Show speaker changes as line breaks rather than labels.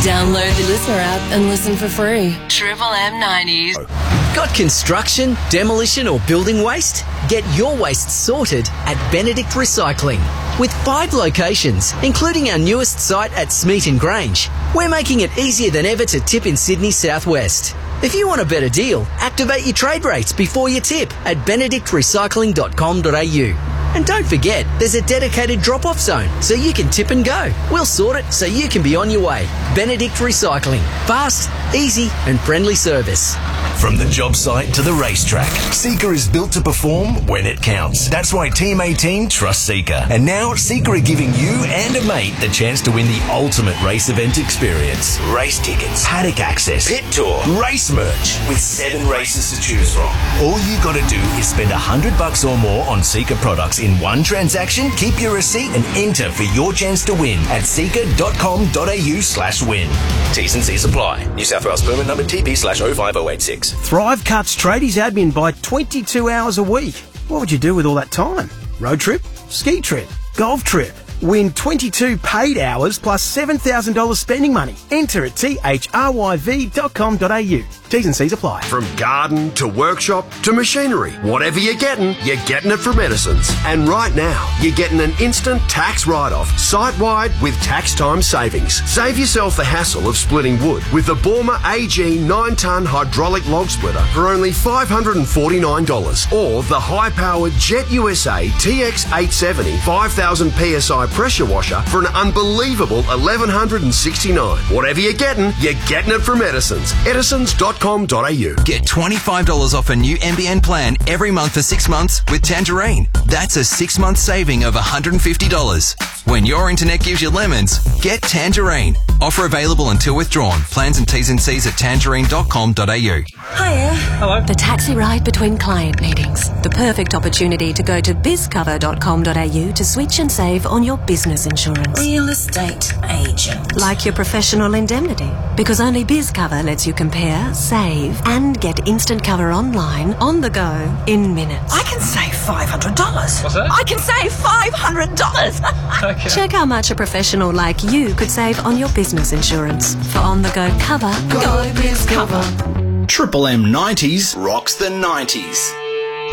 Download the Listener app and listen for free. Triple M 90s.
Got construction, demolition or building waste? Get your waste sorted at Benedict Recycling. With 5 locations, including our newest site at Smeaton Grange, we're making it easier than ever to tip in Sydney's southwest. If you want a better deal, activate your trade rates before you tip at benedictrecycling.com.au. And don't forget, there's a dedicated drop-off zone so you can tip and go. We'll sort it so you can be on your way. Benedict Recycling. Fast, easy and friendly service.
From the job site to the racetrack, Seeker is built to perform when it counts. That's why Team 18 trusts Seeker. And now Seeker are giving you and a mate the chance to win the ultimate race event experience. Race tickets, paddock access, pit tour, race merch, with 7 races to choose from. All you got to do is spend $100 or more on Seeker products in one transaction, keep your receipt and enter for your chance to win at seeker.com.au/win. T's and C's apply. New South Wales permit number TP/05086.
Thrive cuts tradies admin by 22 hours a week. What would you do with all that time? Road trip? Ski trip? Golf trip? Win 22 paid hours plus $7,000 spending money. Enter at thryv.com.au. T's and C's apply.
From garden to workshop to machinery, whatever you're getting it from Edison's. And right now, you're getting an instant tax write-off, site-wide with tax time savings. Save yourself the hassle of splitting wood with the Borma AG 9-ton hydraulic log splitter for only $549, or the high-powered Jet USA TX870 5000 PSI pressure washer for an unbelievable $1,169. Whatever you're getting it from Edison's. Edisons.com.au.
Get $25 off a new NBN plan every month for 6 months with Tangerine. That's a 6-month saving of $150. When your internet gives you lemons, get Tangerine. Offer available until withdrawn. Plans and T's and C's at tangerine.com.au.
Hiya.
Hello.
The taxi ride between client meetings. The perfect opportunity to go to bizcover.com.au to switch and save on your business insurance.
Real estate agent.
Like your professional indemnity. Because only BizCover lets you compare, save, and get instant cover online, on the go, in minutes.
I can save $500.
What's that?
I can save $500.
Okay.
Check how much a professional like you could save on your business insurance. For on-the-go cover, go BizCover.
Triple M 90s rocks the 90s.